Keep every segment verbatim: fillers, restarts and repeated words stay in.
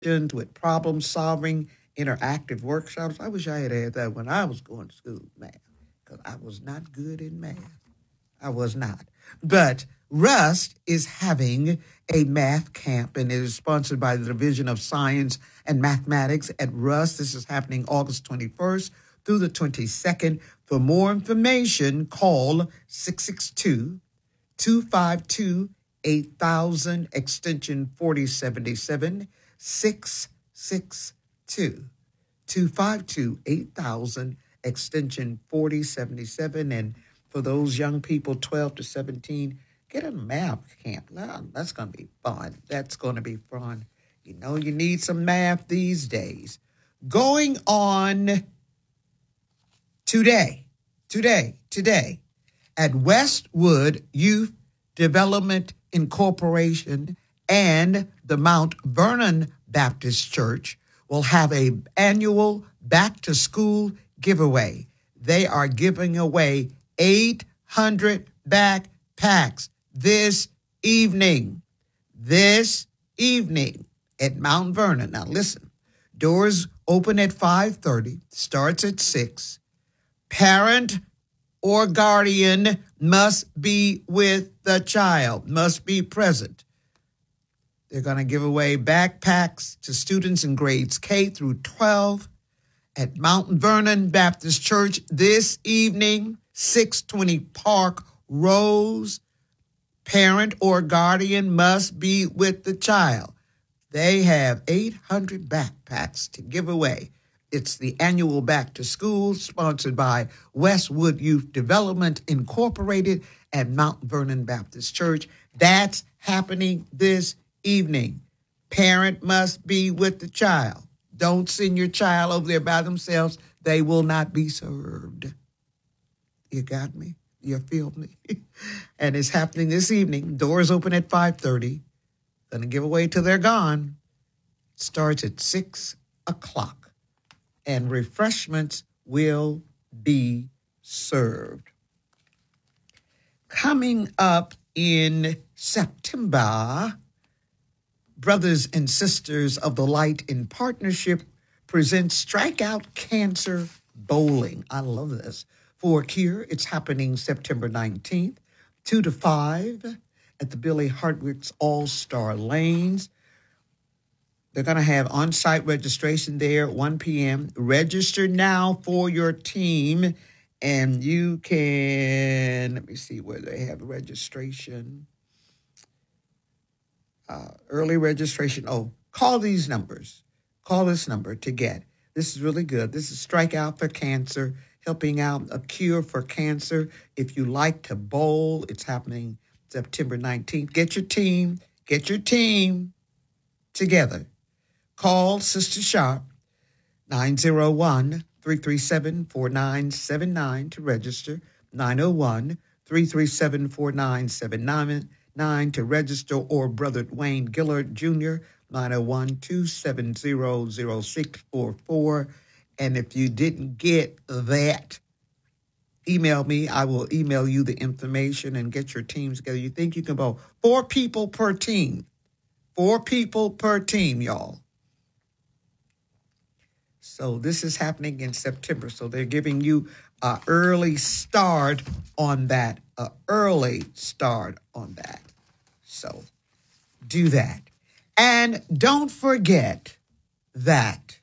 with problem solving, interactive workshops. I wish I had had that when I was going to school, math, because I was not good in math. I was not. But Rust is having a math camp, and it is sponsored by the Division of Science and Mathematics at Rust. This is happening August twenty-first through the twenty-second. For more information, call six six two, two five two, eight thousand, extension forty seventy-seven, six six two, two five two, eight thousand, extension forty seventy-seven. And for those young people, twelve to seventeen, get a math camp. Now, that's going to be fun. That's going to be fun. You know, you need some math these days. Going on today, today, today, at Westwood Youth Development Incorporation and the Mount Vernon Baptist Church will have a annual back-to-school giveaway. They are giving away eight hundred backpacks this evening. This evening at Mount Vernon. Now listen, doors open at five thirty, starts at six. Parent or guardian must be with the child, must be present. They're going to give away backpacks to students in grades K through twelve at Mount Vernon Baptist Church this evening, six twenty Park Rose. Parent or guardian must be with the child. They have eight hundred backpacks to give away. It's the annual Back to School sponsored by Westwood Youth Development Incorporated at Mount Vernon Baptist Church. That's happening this evening. Parent must be with the child. Don't send your child over there by themselves. They will not be served. You got me? You feel me? And it's happening this evening. Doors open at five thirty. Going to give away till they're gone. It starts at six o'clock. And refreshments will be served. Coming up in September, Brothers and Sisters of the Light in Partnership presents Strike Out Cancer Bowling. I love this. For a cure, it's happening September nineteenth, two to five at the Billy Hartwick's All-Star Lanes. They're going to have on-site registration there at one p.m. Register now for your team, and you can, let me see where they have registration. Uh, early registration. Oh, call these numbers. Call this number to get. This is really good. This is Strike Out for Cancer, helping out a cure for cancer. If you like to bowl, it's happening September nineteenth. Get your team, get your team together. Call Sister Sharp, nine oh one, three three seven, four nine seven nine to register, nine oh one, three three seven, four nine seven nine to register, or Brother Wayne Gillard Junior, nine oh one, two seven zero, zero six four four. And if you didn't get that, email me. I will email you the information and get your teams together. You think you can bowl? Four people per team. Four people per team, y'all. So this is happening in September. So they're giving you an early start on that. An early start on that. So do that. And don't forget that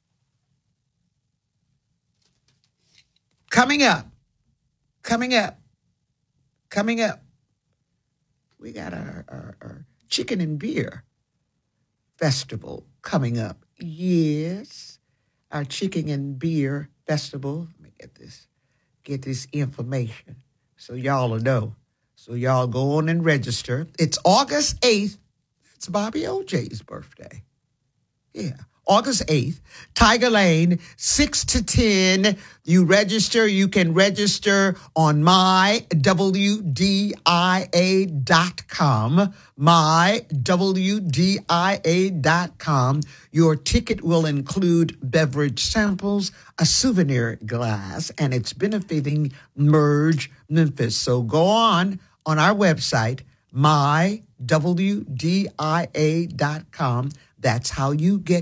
coming up, coming up, coming up, we got our, our, our chicken and beer festival coming up. Yes, our chicken and beer festival. Let me get this, get this information so y'all will know. So y'all go on and register. It's August eighth. It's Bobby O J's birthday. Yeah. August eighth, Tiger Lane, six to ten. You register. You can register on my W D I A dot com. my W D I A dot com. Your ticket will include beverage samples, a souvenir glass, and it's benefiting Merge Memphis. So go on on our website, my W D I A dot com. That's how you get